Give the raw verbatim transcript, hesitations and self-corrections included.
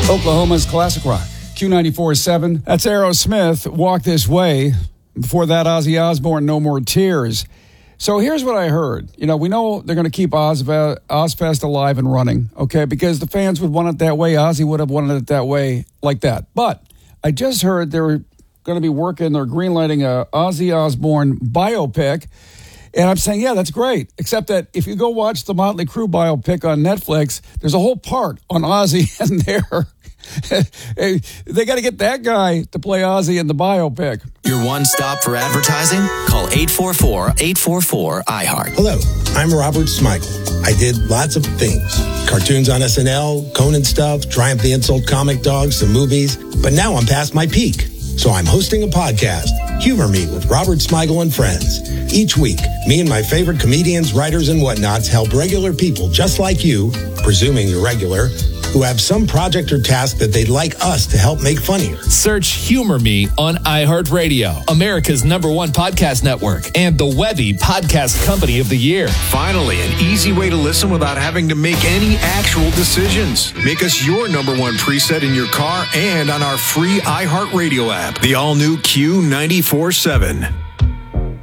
Oklahoma's classic rock, Q ninety-four point seven. That's Aerosmith, Walk This Way. Before that, Ozzy Osbourne, No More Tears. So here's what I heard. You know, we know they're going to keep Ozve- Ozfest alive and running, okay, because the fans would want it that way. Ozzy would have wanted it that way, like that. But I just heard they were going to be working, they're greenlighting a Ozzy Osbourne biopic. And I'm saying, yeah, that's great. Except that if you go watch the Motley Crue biopic on Netflix, there's a whole part on Ozzy in there. They got to get that guy to play Ozzy in the biopic. Your one stop for advertising? Call eight four four, eight four four, I heart. Hello, I'm Robert Smigel. I did lots of things. Cartoons on S N L, Conan stuff, Triumph the Insult comic dogs, some movies. But now I'm past my peak. So I'm hosting a podcast, Humor Me with Robert Smigel and Friends. Each week, me and my favorite comedians, writers, and whatnots help regular people just like you, presuming you're regular, who have some project or task that they'd like us to help make funnier. Search Humor Me on iHeartRadio, America's number one podcast network, and the Webby Podcast Company of the Year. Finally, an easy way to listen without having to make any actual decisions. Make us your number one preset in your car and on our free iHeartRadio app. The all-new Q ninety-four point seven.